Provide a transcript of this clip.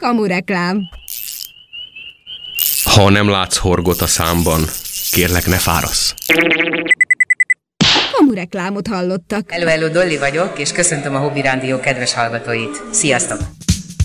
Kamureklám. Ha nem látsz horgot a számban, kérlek, ne fárasz. Kamureklámot hallottak. Hello, Dolly vagyok, és köszöntöm a Hobby Rádió kedves hallgatóit. Sziasztok!